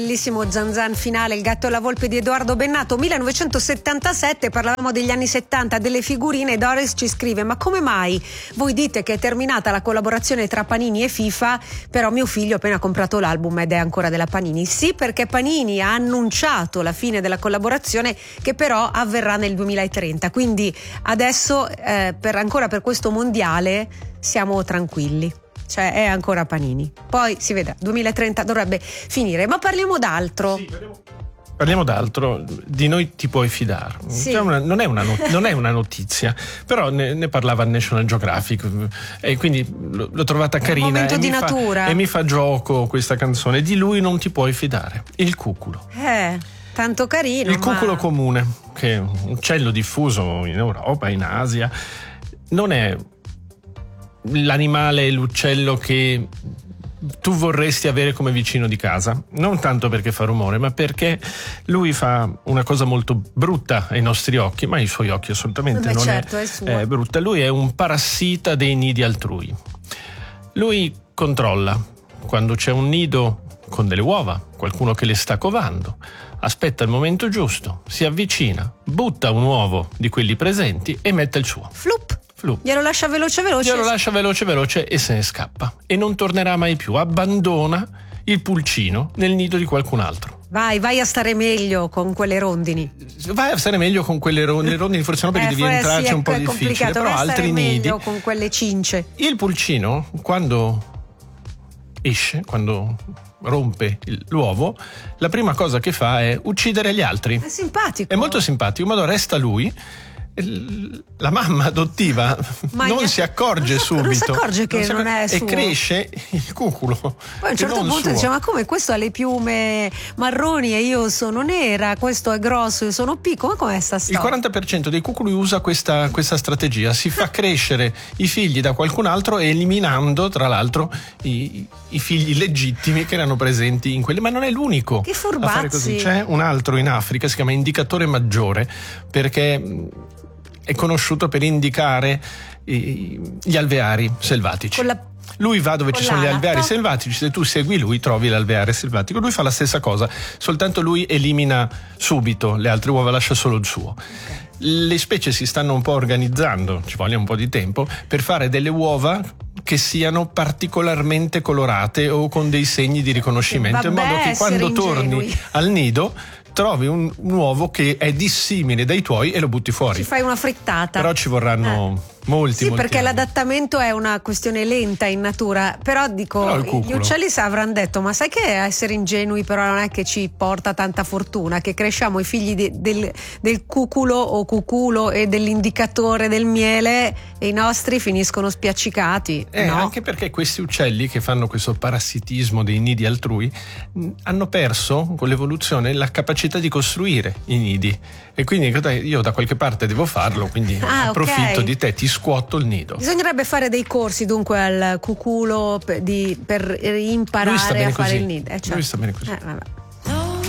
Bellissimo Zanzan finale, Il gatto e la volpe di Edoardo Bennato, 1977. Parlavamo degli anni 70, delle figurine. Doris ci scrive: ma come mai voi dite che è terminata la collaborazione tra Panini e FIFA, però mio figlio ha appena comprato l'album ed è ancora della Panini? Sì, perché Panini ha annunciato la fine della collaborazione, che però avverrà nel 2030, quindi adesso per questo mondiale siamo tranquilli. Cioè è ancora Panini, poi si vedrà, 2030 dovrebbe finire. Ma parliamo d'altro. Sì, parliamo d'altro. Di noi ti puoi fidare. Sì. Cioè non è una notizia, però ne parlava National Geographic e quindi l'ho trovata carina. Un momento di natura. E mi fa gioco questa canzone. Di lui non ti puoi fidare. Il cuculo. Tanto carino. Il cuculo comune, che è un uccello diffuso in Europa, in Asia, non è l'animale, l'uccello che tu vorresti avere come vicino di casa, non tanto perché fa rumore, ma perché lui fa una cosa molto brutta ai nostri occhi, ma ai suoi occhi assolutamente non è brutta. Lui è un parassita dei nidi altrui. Lui controlla quando c'è un nido con delle uova, qualcuno che le sta covando, aspetta il momento giusto, si avvicina, butta un uovo di quelli presenti e mette il suo. Flup. Glielo lascia veloce e se ne scappa e non tornerà mai più. Abbandona il pulcino nel nido di qualcun altro. Vai a stare meglio con quelle rondini. Vai a stare meglio con quelle rondini, forse no, perché devi entrarci un po' difficile, però altri nidi con quelle cince. Il pulcino, quando esce, quando rompe l'uovo, la prima cosa che fa è uccidere gli altri. È simpatico. È molto simpatico, ma resta lui. La mamma adottiva non si accorge subito. Non si accorge che non è suo. E cresce il cuculo. Poi a un certo punto dice: ma come, questo ha le piume marroni e io sono nera, questo è grosso e io sono piccolo, ma com'è sta storia? Il 40% dei cuculi usa questa strategia, si fa crescere i figli da qualcun altro, eliminando tra l'altro i figli legittimi che erano presenti in quelli. Ma non è l'unico che a fare così. C'è un altro in Africa, si chiama indicatore maggiore, perché è conosciuto per indicare gli alveari selvatici. Lui va dove ci sono gli alveari selvatici, se tu segui lui trovi l'alveare selvatico. Lui fa la stessa cosa, soltanto lui elimina subito le altre uova, lascia solo il suo. Okay. Le specie si stanno un po' organizzando, ci voglia un po' di tempo, per fare delle uova che siano particolarmente colorate o con dei segni di riconoscimento, in modo che quando torni al nido trovi un uovo che è dissimile dai tuoi e lo butti fuori. Ci fai una frittata. Però ci vorranno molti perché anni. L'adattamento è una questione lenta in natura, però gli uccelli avranno detto: ma sai che essere ingenui però non è che ci porta tanta fortuna, che cresciamo i figli del cuculo o cuculo e dell'indicatore del miele e i nostri finiscono spiaccicati. No? Anche perché questi uccelli che fanno questo parassitismo dei nidi altrui hanno perso con l'evoluzione la capacità di costruire i nidi, e quindi io da qualche parte devo farlo, quindi approfitto di te, ti scuotto il nido. Bisognerebbe fare dei corsi dunque al cuculo per imparare a fare il nido. Lui sta bene così.